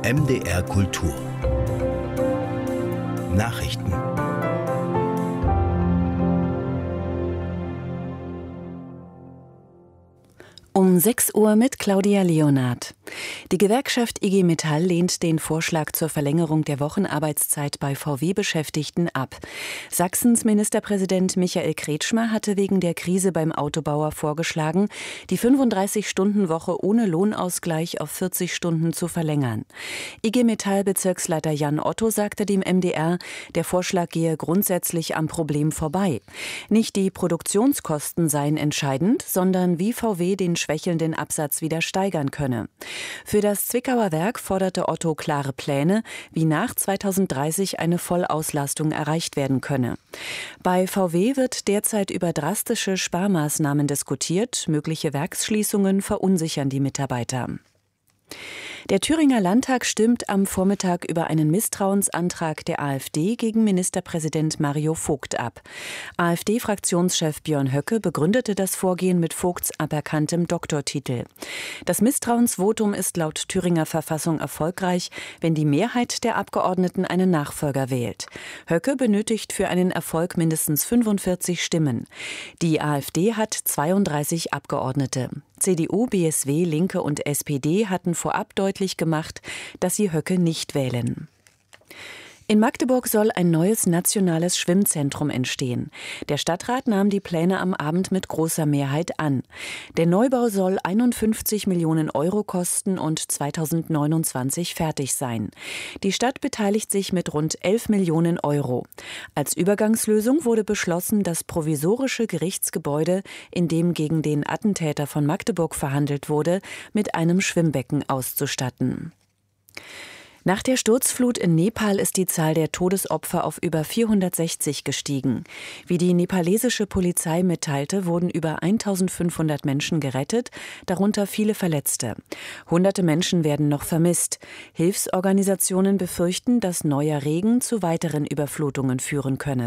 MDR Kultur Nachrichten. Um 6 Uhr mit Claudia Leonard. Die Gewerkschaft IG Metall lehnt den Vorschlag zur Verlängerung der Wochenarbeitszeit bei VW-Beschäftigten ab. Sachsens Ministerpräsident Michael Kretschmer hatte wegen der Krise beim Autobauer vorgeschlagen, die 35-Stunden-Woche ohne Lohnausgleich auf 40 Stunden zu verlängern. IG Metall-Bezirksleiter Jan Otto sagte dem MDR, der Vorschlag gehe grundsätzlich am Problem vorbei. Nicht die Produktionskosten seien entscheidend, sondern wie VW den schwächelnden Absatz wieder steigern könne. Für das Zwickauer Werk forderte Otto klare Pläne, wie nach 2030 eine Vollauslastung erreicht werden könne. Bei VW wird derzeit über drastische Sparmaßnahmen diskutiert. Mögliche Werksschließungen verunsichern die Mitarbeiter. Der Thüringer Landtag stimmt am Vormittag über einen Misstrauensantrag der AfD gegen Ministerpräsident Mario Vogt ab. AfD-Fraktionschef Björn Höcke begründete das Vorgehen mit Vogts aberkanntem Doktortitel. Das Misstrauensvotum ist laut Thüringer Verfassung erfolgreich, wenn die Mehrheit der Abgeordneten einen Nachfolger wählt. Höcke benötigt für einen Erfolg mindestens 45 Stimmen. Die AfD hat 32 Abgeordnete. CDU, BSW, Linke und SPD hatten vorab deutlich gemacht, dass sie Höcke nicht wählen. In Magdeburg soll ein neues nationales Schwimmzentrum entstehen. Der Stadtrat nahm die Pläne am Abend mit großer Mehrheit an. Der Neubau soll 51 Millionen Euro kosten und 2029 fertig sein. Die Stadt beteiligt sich mit rund 11 Millionen Euro. Als Übergangslösung wurde beschlossen, das provisorische Gerichtsgebäude, in dem gegen den Attentäter von Magdeburg verhandelt wurde, mit einem Schwimmbecken auszustatten. Nach der Sturzflut in Nepal ist die Zahl der Todesopfer auf über 460 gestiegen. Wie die nepalesische Polizei mitteilte, wurden über 1500 Menschen gerettet, darunter viele Verletzte. Hunderte Menschen werden noch vermisst. Hilfsorganisationen befürchten, dass neuer Regen zu weiteren Überflutungen führen könne.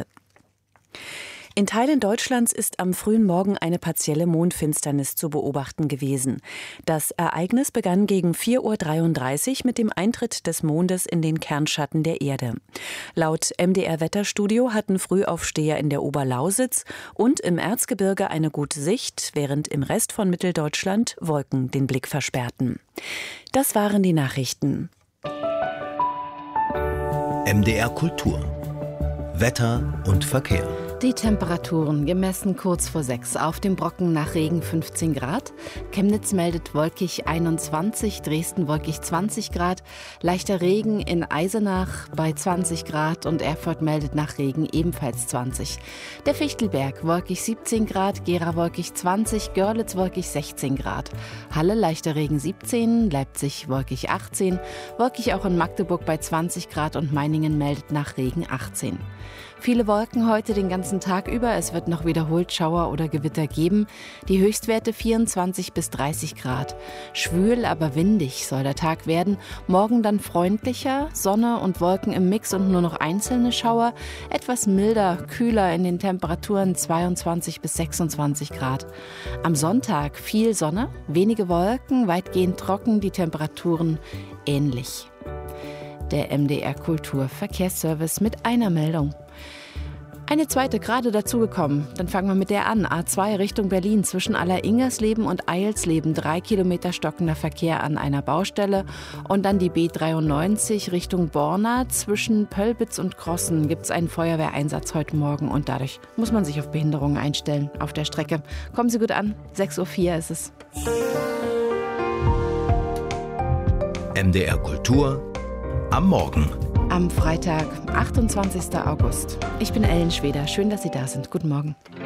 In Teilen Deutschlands ist am frühen Morgen eine partielle Mondfinsternis zu beobachten gewesen. Das Ereignis begann gegen 4:33 Uhr mit dem Eintritt des Mondes in den Kernschatten der Erde. Laut MDR-Wetterstudio hatten Frühaufsteher in der Oberlausitz und im Erzgebirge eine gute Sicht, während im Rest von Mitteldeutschland Wolken den Blick versperrten. Das waren die Nachrichten. MDR Kultur Wetter und Verkehr. Die Temperaturen gemessen kurz vor 6. Auf dem Brocken nach Regen 15 Grad. Chemnitz meldet wolkig 21, Dresden wolkig 20 Grad. Leichter Regen in Eisenach bei 20 Grad und Erfurt meldet nach Regen ebenfalls 20. Der Fichtelberg wolkig 17 Grad, Gera wolkig 20, Görlitz wolkig 16 Grad. Halle leichter Regen 17, Leipzig wolkig 18, wolkig auch in Magdeburg bei 20 Grad und Meiningen meldet nach Regen 18. Viele Wolken heute den ganzen Tag über. Es wird noch wiederholt Schauer oder Gewitter geben. Die Höchstwerte 24 bis 30 Grad. Schwül, aber windig soll der Tag werden. Morgen dann freundlicher, Sonne und Wolken im Mix und nur noch einzelne Schauer. Etwas milder, kühler in den Temperaturen 22 bis 26 Grad. Am Sonntag viel Sonne, wenige Wolken, weitgehend trocken, die Temperaturen ähnlich. Der MDR Kultur Verkehrsservice mit einer Meldung. Eine zweite gerade dazugekommen. Dann fangen wir mit der an. A2 Richtung Berlin zwischen Alleringersleben und Eilsleben. 3 Kilometer stockender Verkehr an einer Baustelle. Und dann die B93 Richtung Borna. Zwischen Pölbitz und Krossen gibt es einen Feuerwehreinsatz heute Morgen. Und dadurch muss man sich auf Behinderungen einstellen auf der Strecke. Kommen Sie gut an. 6:04 Uhr ist es. MDR Kultur am Morgen. Am Freitag, 28. August. Ich bin Ellen Schweder. Schön, dass Sie da sind. Guten Morgen.